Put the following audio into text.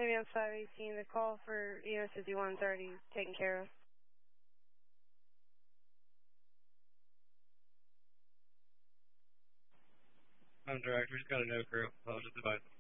Ambulance 518, the call for EMS 5130 taken care of. I'm director, just got a no crew. I'll just advise.